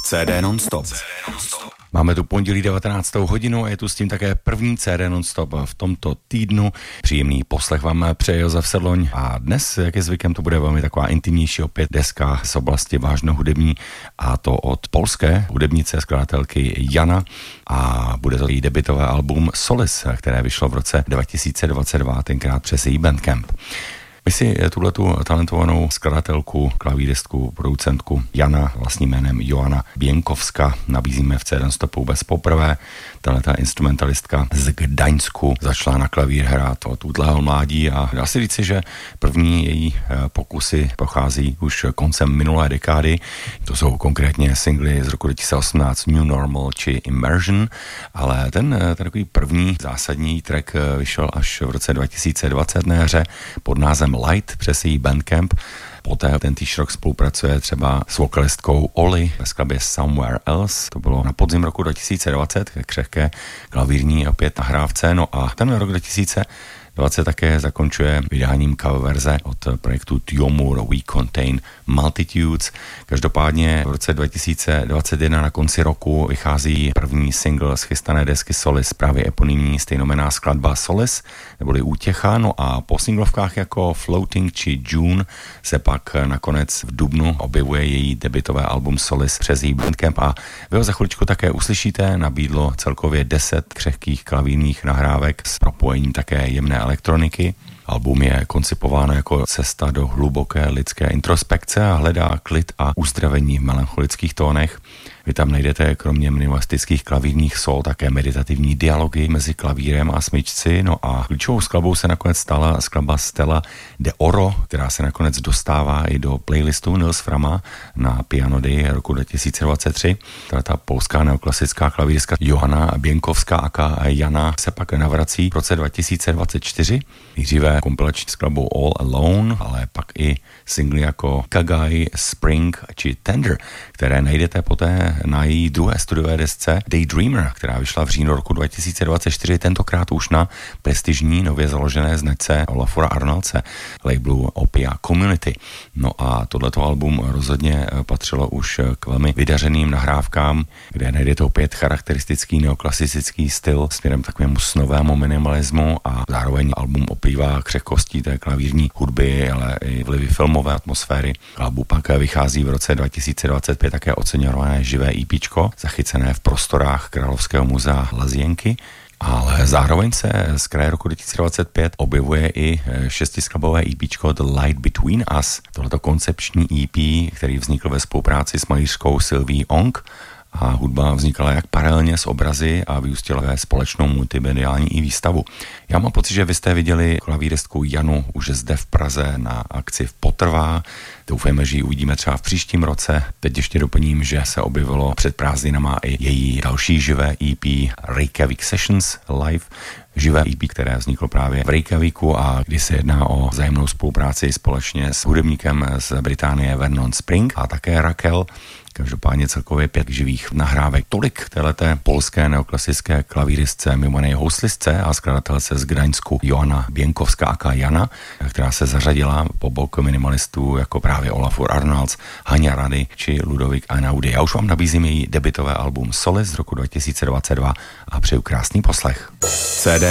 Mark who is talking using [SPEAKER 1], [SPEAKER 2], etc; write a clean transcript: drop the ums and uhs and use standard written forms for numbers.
[SPEAKER 1] CD non-stop. Máme tu pondělí 19. hodinu a je tu s tím také první CD non-stop v tomto týdnu. Příjemný poslech vám přeje Josef Sedloň a dnes, jak je zvykem, to bude velmi taková intimnější opět deska z oblasti vážno hudební, a to od polské hudebnice, skladatelky Jana, a bude to její debutové album Solace, které vyšlo v roce 2022, tenkrát přes její Bandcamp. My si tuhletu talentovanou skladatelku, klavíristku, producentku Jana, vlastním jménem Joana Běnkovska, nabízíme v CD Stopu vůbec poprvé. Tahleta instrumentalistka z Gdaňsku začala na klavír hrát od útlého mládí a dá se říci, že první její pokusy pochází už koncem minulé dekády. To jsou konkrétně singly z roku 2018 New Normal či Immersion, ale ten takový první zásadní track vyšel až v roce 2020 na jaře pod názvem Light přes její Bandcamp. Poté ten týž rok spolupracuje třeba s vokalistkou Oli ve skladbě Somewhere Else. To bylo na podzim roku 2020, křehké klavírní opět nahrávce. No a ten rok 2020 také zakončuje vydáním cover verze od projektu Tiomur We Contain Multitudes. Každopádně v roce 2021 na konci roku vychází první single z chystané desky Solace, právě eponymní stejnomenná skladba Solace, neboli Útěcha. No a po singlovkách jako Floating či June se pak nakonec v dubnu objevuje její debutové album Solace přes její Bandcamp a vy ho za chviličku také uslyšíte. Nabídlo celkově 10 křehkých klavírních nahrávek s propojením také jemné elektroniky. Album je koncipován jako cesta do hluboké lidské introspekce a hledá klid a uzdravení v melancholických tónech. Vy tam najdete kromě minimalistických klavírních sol také meditativní dialogy mezi klavírem a smyčci. No a klíčovou skladbou se nakonec stala skladba Stella de Oro, která se nakonec dostává i do playlistu Nils Frama na Piano Day roku 2023. Ta polská neoklasická klavíristka Joana Běnkovská aka Jana se pak navrací v roce 2024. Nejdříve kompilační skladbou All Alone, ale pak i singly jako Kagai, Spring či Tender, které najdete poté na její druhé studiové desce Daydreamer, která vyšla v říjnu roku 2024, tentokrát už na prestižní nově založené značce Olafura Arnoldse, labelu Opia Community. No a tohleto album rozhodně patřilo už k velmi vydařeným nahrávkám, kde najdete opět charakteristický neoklasický styl směrem takovému snovému minimalismu a zároveň album opívá křehkostí té klavírní hudby, ale i vlivy filmové atmosféry. Album pak vychází v roce 2025 také oceňované živé EPčko, zachycené v prostorách Královského muzea Lazienky, ale zároveň se z kraje roku 2025 objevuje i šestiskladbové EPčko The Light Between Us. Tohleto koncepční EP, který vznikl ve spolupráci s malířkou Sylvie Ong, a hudba vznikala jak paralelně s obrazy a vyústila ve společnou multimediální i výstavu. Já mám pocit, že vy jste viděli klavíristku Janu už zde v Praze na akci v Potrvá. Doufujeme, že ji uvidíme třeba v příštím roce. Teď ještě doplním, že se objevilo před prázdninama i její další živé EP Reykjavik Sessions Live, živé EP, které vzniklo právě v Reykjaviku a kdy se jedná o vzájemnou spolupráci společně s hudebníkem z Británie Vernon Spring a také Raquel. Každopádně celkově 5 živých nahrávek. Tolik téhleté polské neoklasické klavíristce, mimonej houslistce a skladatelce z Gdaňsku Joana Běnkovská aka Jana, která se zařadila po bok minimalistů jako právě Olafur Arnolds, Hania Rady či Ludovík Einaudi. Já už vám nabízím její debutové album Solace z roku 2022 a přeju krásný poslech. CD